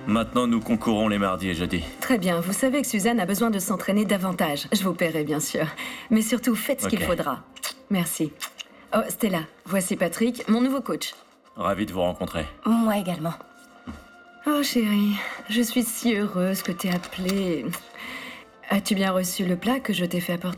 Maintenant, nous concourons les mardis et jeudis. Très bien, vous savez que Suzanne a besoin de s'entraîner davantage. Je vous paierai, bien sûr. Mais surtout, faites ce qu'il Ok. faudra. Merci. Oh, Stella, voici Patrick, mon nouveau coach. Ravi de vous rencontrer. Moi également. Oh chérie, je suis si heureuse que t'aies appelé. As-tu bien reçu le plat que je t'ai fait apporter ?